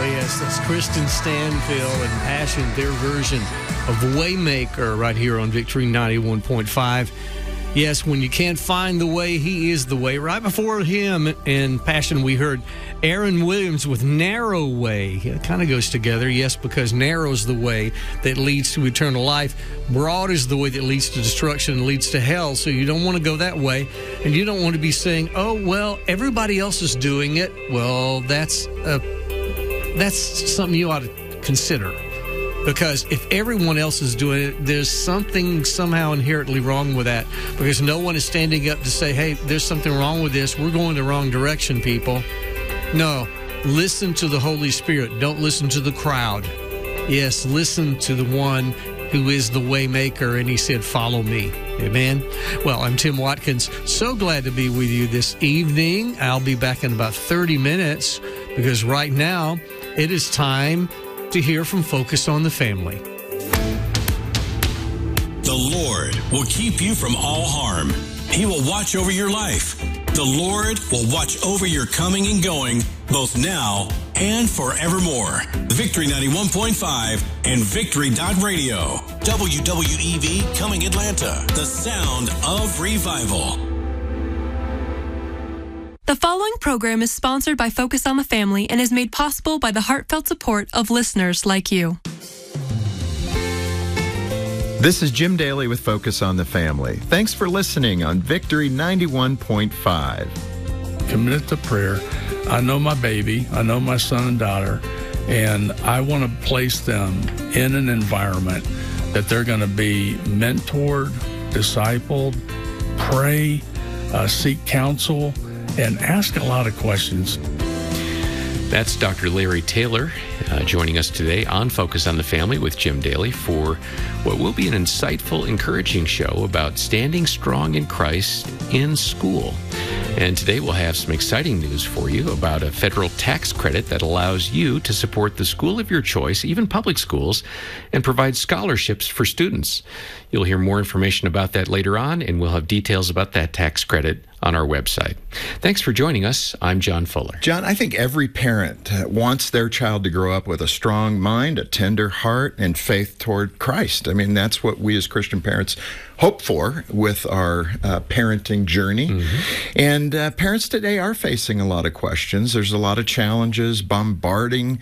yes, that's Kristen Stanfield and Passion, their version of Waymaker right here on Victory 91.5. Yes, when you can't find the way, he is the way. Right before him in Passion, we heard Aaron Williams with Narrow Way. It kind of goes together, yes, because narrow is the way that leads to eternal life. Broad is the way that leads to destruction and leads to hell, so you don't want to go that way. And you don't want to be saying, oh, well, everybody else is doing it. Well, that's something you ought to consider. Because if everyone else is doing it, there's something somehow inherently wrong with that. Because no one is standing up to say, hey, there's something wrong with this. We're going the wrong direction, people. No, listen to the Holy Spirit. Don't listen to the crowd. Yes, listen to the one who is the way maker, and he said, follow me. Amen. Well, I'm Tim Watkins. So glad to be with you this evening. I'll be back in about 30 minutes because right now it is time to hear from Focus on the Family. The Lord will keep you from all harm. He will watch over your life. The Lord will watch over your coming and going, both now and forevermore. Victory 91.5 and Victory.radio. WWEV coming Atlanta. The sound of revival. The following program is sponsored by Focus on the Family and is made possible by the heartfelt support of listeners like you. This is Jim Daly with Focus on the Family. Thanks for listening on Victory 91.5. Committed to prayer. I know my baby. I know my son and daughter. And I want to place them in an environment that they're going to be mentored, discipled, pray, seek counsel, and ask a lot of questions. That's Dr. Larry Taylor joining us today on Focus on the Family with Jim Daly for what will be an insightful, encouraging show about standing strong in Christ in school. And today we'll have some exciting news for you about a federal tax credit that allows you to support the school of your choice, even public schools, and provide scholarships for students. You'll hear more information about that later on, and we'll have details about that tax credit on our website. Thanks for joining us. I'm John Fuller. John, I think every parent wants their child to grow up with a strong mind, a tender heart, and faith toward Christ. I mean, that's what we as Christian parents hope for with our parenting journey. Mm-hmm. And parents today are facing a lot of questions. There's a lot of challenges bombarding